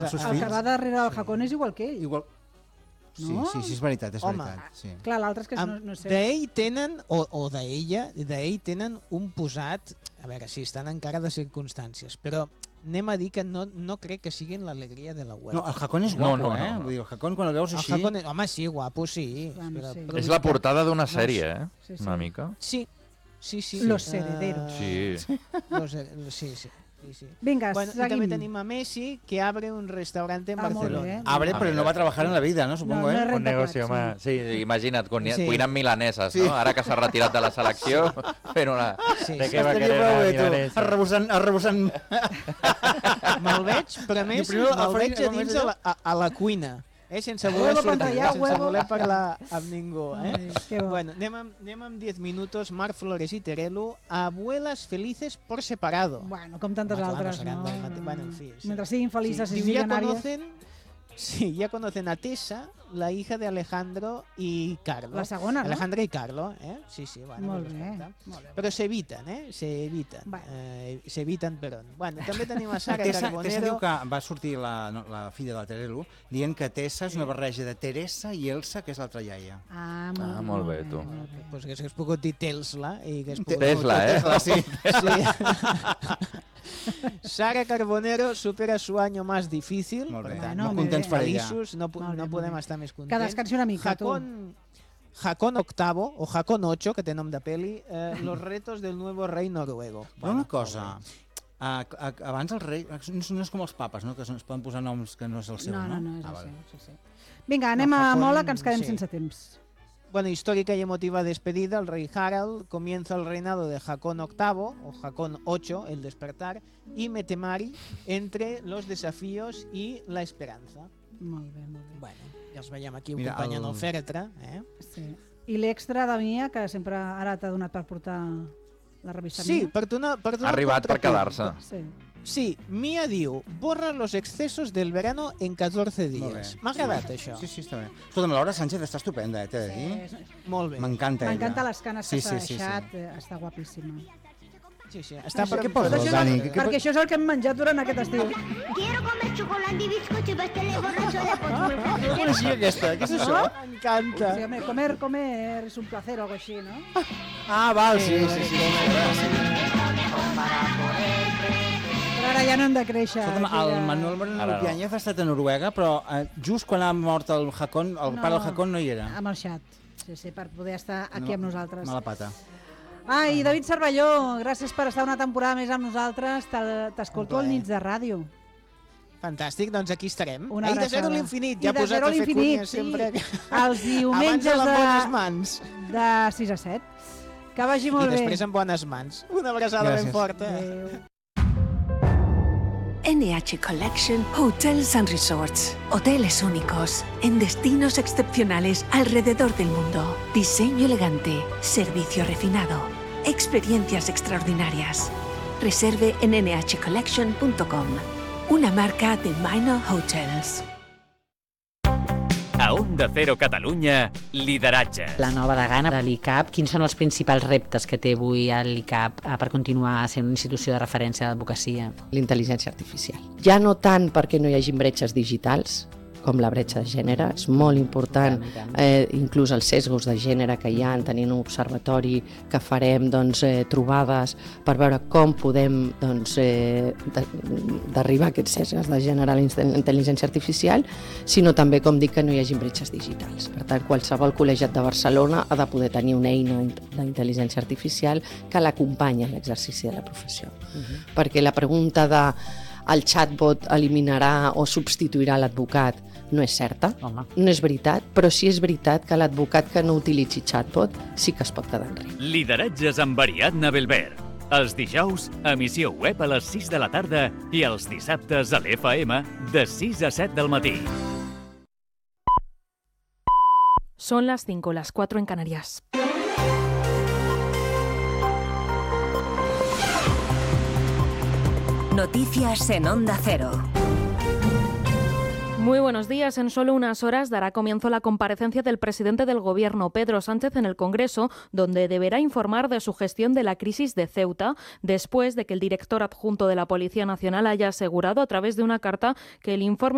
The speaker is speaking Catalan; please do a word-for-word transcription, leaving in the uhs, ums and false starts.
El que va darrere del Hakon és igual que ell. Igual... Sí, No? sí, sí, és veritat, és Home, veritat. Sí. Clar, l'altre és que no, Amb- no sé. D'ell tenen, o, o d'ella, d'ell tenen un posat, a veure, sí, estan encara de circumstàncies, però anem a dir que no, no crec que siguin l'alegria de la web. No, el Hakon és No, guapo, no, no, eh? no. Vull dir, el Hakon, quan el veus El així... Hakon, home, sí, guapo, sí. Bueno, però- sí. però És la veritat- portada d'una sèrie, eh? Sí, sí. Una mica. Sí, sí, sí. Los Eh, herederos. Sí. Los her- sí, sí. sí, sí. Vinga, Bueno, i seguim. també tenim a Messi, que abre un restaurante en Ah, molt Barcelona. bé. Abre, però no va treballar en la vida, no? Supongo, No, no eh? és Un rentaplats, negoci, home. Sí, imagina't, cuina- Sí. cuinant milaneses, Sí. no? Ara que s'ha retirat de la selecció, fent una... Sí, De sí. què va Estaria querer prou la bé, tu, milanesa? arrebossant, arrebossant... Me'l veig, però a més, primer la me'l veig farina, a dins com a la, a, a la cuina, eh? sense voler Huevo sortir, pantalla, sense huevo. voler parlar amb ningú. Eh? Ai, que bo. Bueno, anem amb, anem amb diez minutos, Marc Flores i Terelu, abuelas felices por separado. Bueno, com tantes Home, clar, altres, no seran no? del mate- bueno, en fi, sí. Mentre siguin felices Sí, i diu, ya milionàries... conocen, sí, ya conocen a Tessa, la hija de Alejandro y Carlo. La segona, no? Alejandro y Carlo, eh? Sí, sí, bueno. Molt pues bé, perfecte. molt bé. Però s'eviten, eh? S'eviten. Bueno. Eh, s'eviten per on. Bueno, també tenim a Sara Tessa, Carbonero. Tessa diu que va sortir la, no, la filla de la Terelu dient que Tessa és una barreja de Teresa i Elsa, que és l'altra iaia. Ah, molt, Ah, molt bé, tu. molt bé. Pues que hagués pogut dir Tesla i que es pogut... Tesla, eh? Tesla, sí. Sí. Sara Carbonero supera su año más difícil. Molt bé, per tant, Bueno, molt contents per ella. feliços, no, pu- Molt bé, no molt podem bé. estar més contents. Que descansi una mica, tu. Hakon, Hakon octavo, o Hakon ocho, que té nom de peli, eh, los retos del nuevo rey noruego. Però una cosa, a, a, abans el rei... No és, no és com els papes, no? Que es poden posar noms que no és el seu, No, no? no, no, és Ah, el vale. seu. Sí, sí. Vinga, anem No, a Hakon, Mola, que ens quedem sí. sense temps. Bueno, histórica y emotiva despedida, el rey Harald comienza el reinado de Hakon octavo, o Hakon ocho, el despertar, y Metemari entre los desafíos y la esperanza. Molt bé, molt bé. Bueno, ja els veiem aquí Mira, acompanyant el- el Fèretre. Eh? Sí. I l'extra de Mia, que sempre ara t'ha donat per portar la revista Sí, Mia. per donar, per Ha donar arribat per contrapunt. quedar-se. Sí. Sí, Mia diu, borra los excesos del verano en catorze Molt dies. bé. M'ha agradat això. Sí, sí, està bé. Escolta'm, Laura Sánchez està estupenda, eh, t'he de dir. Sí, Molt bé. M'encanta ella. M'encanta les canes que Sí, s'ha sí, sí, deixat, sí. eh, està guapíssima. Sí, sí. Està Això- per, què poses, Tot això, Dani? és, Què- què- perquè això és el que hem menjat durant aquest estiu. Quiero comer chocolate y bizcocho y pasteles borracho de postre. coneixia aquesta, què és això? M'encanta. Sí, home, comer, comer és un placer o algo així, no? Ah, val, sí, sí, sí. sí, Però ara ja no hem de créixer. Escolta'm, aquí el ja- Manuel Moreno Ara no. Pianyez ha estat a Noruega, però eh, just quan ha mort el Hakon, el No. pare del Hakon no hi era. Amb el xat. Sí, sí, per poder estar aquí No, amb nosaltres. Mala pata. Ai, David Cervelló, gràcies per estar una temporada més amb nosaltres. Te- T'escolto Un al plaer. Nits de Ràdio. Fantàstic, doncs aquí estarem. Una I de zero a abraçada. l'infinit, I ja de posat zero a a fer l'infinit, cunyes sí. sempre. Els diumenges Abans amb bones de, mans. de sis a set. Que vagi molt I bé. després amb bones mans. Una abraçada Gràcies. ben forta. Adéu. N H Collection Hotels and Resorts. Hoteles únicos en destinos excepcionales alrededor del mundo. Diseño elegante, servicio refinado, experiencias extraordinarias. Reserve en n h collection punto com. Una marca de Minor Hotels. A Onda Cero Catalunya, lideratge. La nova degana de l'I C A P, quins són els principals reptes que té avui l'I C A P per continuar sent una institució de referència d'advocacia? L'intel·ligència artificial. Ja no tant perquè no hi hagin bretxes digitals, com la bretxa de gènere, és molt important, eh, inclús els sesgos de gènere que hi ha, tenint un observatori que farem doncs, eh, trobades per veure com podem doncs, eh, derribar aquests sesgos de gènere a la intel·ligència artificial, sinó també, com dic, que no hi hagin bretxes digitals. Per tant, qualsevol col·legiat de Barcelona ha de poder tenir una eina d'intel·ligència artificial que l'acompanya en l'exercici de la professió. Uh-huh. Perquè la pregunta de el chatbot eliminarà o substituirà l'advocat no és certa, Home. no és veritat, però sí és veritat que l'advocat que no utilitzi chatbot sí que es pot quedar enrere. Lideratges amb Ariadna Belver. Els dijous, emissió web a les sis de la tarda i els dissabtes a l'F M de sis a set del matí. Son las cinco, las cuatro en Canarias. Noticias en Onda Cero. Muy buenos días. En solo unas horas dará comienzo la comparecencia del presidente del Gobierno, Pedro Sánchez, en el Congreso, donde deberá informar de su gestión de la crisis de Ceuta, después de que el director adjunto de la Policía Nacional haya asegurado a través de una carta que el informe